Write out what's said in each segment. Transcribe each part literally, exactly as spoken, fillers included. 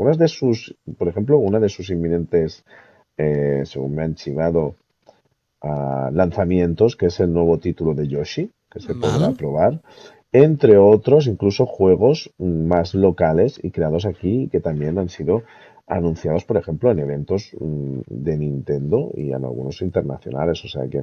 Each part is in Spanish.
algunas de sus, por ejemplo, una de sus inminentes, eh, según me han chivado, ah, lanzamientos, que es el nuevo título de Yoshi, que se podrá Val. probar, entre otros, incluso juegos mm, más locales y creados aquí, que también han sido anunciados, por ejemplo, en eventos mm, de Nintendo y en algunos internacionales. O sea que,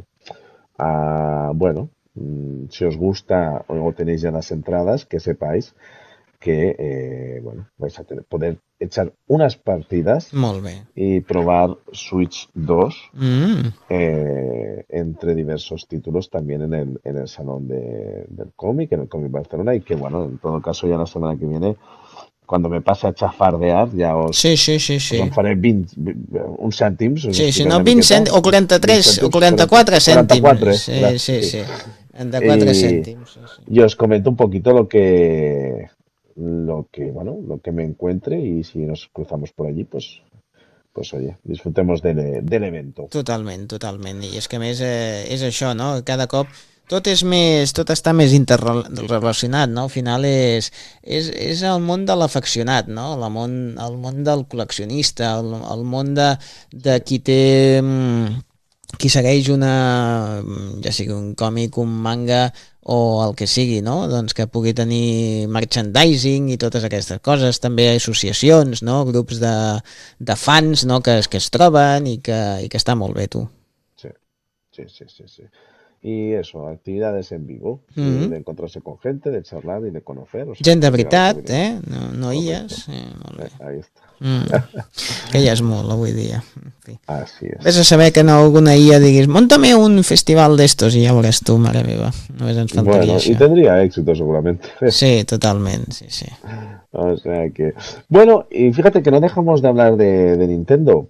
ah, bueno, mm, si os gusta o tenéis ya las entradas, que sepáis que, eh, bueno, vais a tener- poder echar unas partidas Molt bé. y probar Switch dos Mm. eh, entre diversos títulos también en el, en el Salón de- del Cómic, en el Cómic Barcelona, y que bueno, en todo caso ya la semana que viene, cuando me pase a chafardear, ya Sí, os, sí, sí, us en sí. faré vint, uns cèntims, us Sí, si explicaré no, una vint miqueta. cèntims, o vint quaranta-tres, o cèntims, quaranta, quaranta-quatre cèntims. quaranta-quatre, Sí, gracias, sí, sí. sí. quaranta-quatre Y, cèntims, sí, sí. y os comento un poquito lo que, lo que, bueno, lo que me encuentre y si nos cruzamos por allí, pues, pues oye, disfrutemos del, del evento. Totalment, totalment. I és que a més eh, és això, no? Cada cop tot és més, tot està més interrelacionat, no? Al final és, és, és el món de l'afeccionat, no? El món, el món del col·leccionista, el, el món de, de Sí, qui té... mm, qui segueix una, ja sigui un còmic, un manga o el que sigui, no? Doncs que pugui tenir merchandising i totes aquestes coses, també associacions, no? Grups de, de fans, no? Que, es- que es troben i que, i que està molt bé, tu. sí, sí, sí, sí, sí. Y eso, actividades en vivo Mm y -hmm. de encontrarse con gente, de charlar y de conocer, o sea Gent de que mira lo que veritat, venimos. eh? No, no Correcto. ies, eh, molt Eh, bé. ahí está. Mm. Que ja és molt avui dia, en fi. Así Ves a es. saber que en alguna I A diguis, montame un festival d'estos i ja veuràs tu, mare meva, només ens faltaria Bueno, y això. tendría éxito seguramente. Sí, totalment, sí, sí. O sea que... Bueno, y fíjate que no dejamos de hablar de, de Nintendo,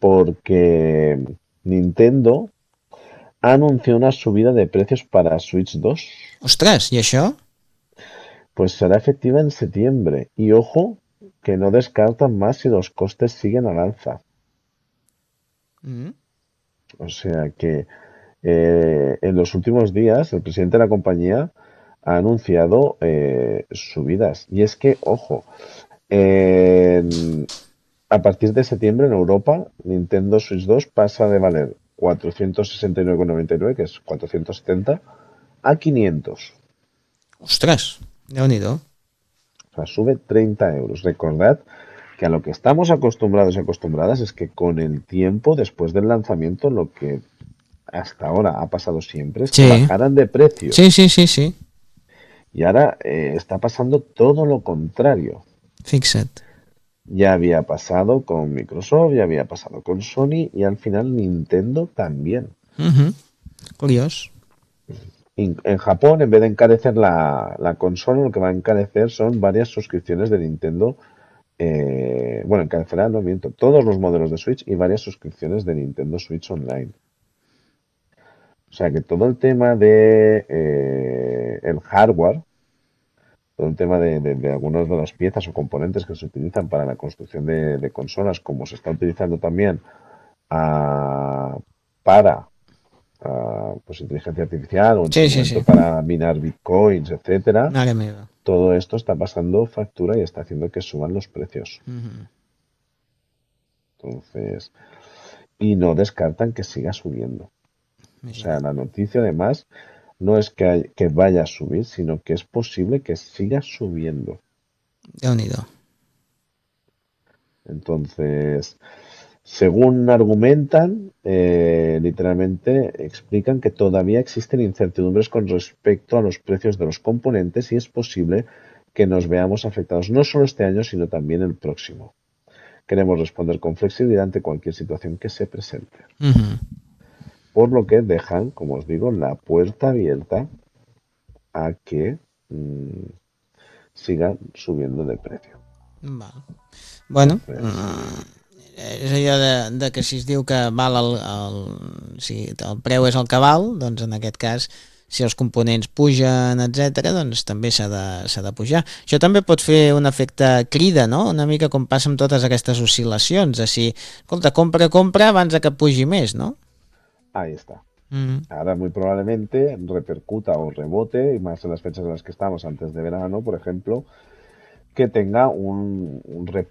porque Nintendo anunció una subida de precios para Switch dos. Ostres, i això? Pues será efectiva en septiembre. Y ojo, que no descartan más si los costes siguen al alza. Mm. O sea que eh, en los últimos días el presidente de la compañía ha anunciado eh, subidas. Y es que, ojo, en- a partir de septiembre en Europa, Nintendo Switch dos pasa de valer cuatrocientos sesenta y nueve con noventa y nueve, que es cuatrocientos setenta, a quinientos. Ostres, déu-n'hi-do. O sea, sube treinta euros. Recordad que a lo que estamos acostumbrados y acostumbradas es que con el tiempo, después del lanzamiento, lo que hasta ahora ha pasado siempre es que Sí, bajaran de precio. sí, sí, sí, sí. Y ahora eh, está pasando todo lo contrario. Fixa't. Ya había pasado con Microsoft, ya había pasado con Sony y al final Nintendo también. Mm -hmm. Curiós. In- En Japón, en vez de encarecer la, la consola, lo que va a encarecer son varias suscripciones de Nintendo. Eh, bueno, encarecerá, no miento, todos los modelos de Switch y varias suscripciones de Nintendo Switch Online. O sea que todo el tema de eh, el hardware, todo el tema de, de, de algunas de las piezas o componentes que se utilizan para la construcción de, de consolas, como se está utilizando también ah, para ah, pues inteligencia artificial o en su Sí, sí, momento sí. para minar bitcoins, etcétera, Mare meva. todo esto está pasando factura y está haciendo que suban los precios. Mm -hmm. Entonces, y no descartan que siga subiendo. O sea, Imagina't. la noticia además no es que, hay- que vaya a subir, sino que es posible que siga subiendo. Déu-n'hi-do. Entonces, según argumentan, eh, literalmente explican que todavía existen incertidumbres con respecto a los precios de los componentes y es posible que nos veamos afectados no solo este año, sino también el próximo. Queremos responder con flexibilidad ante cualquier situación que se presente. Mm -hmm. Por lo que dejan, como os digo, la puerta abierta a que mmm, sigan subiendo de precio. Val. Bueno, Entonces, mm, és allò de, de que si es diu que val el, el, si el preu és el que val, doncs en aquest cas si els components pugen, etcètera, doncs també s'ha de, s'ha de pujar. Això també pot fer un efecte crida, no? Una mica com passa amb totes aquestes oscil·lacions, de si, escolta, compra, compra abans de que pugi més, no? ahí está. Mm. Ahora muy probablemente repercuta o rebote, y más en las fechas en las que estamos antes de verano, por ejemplo, que tenga un, un,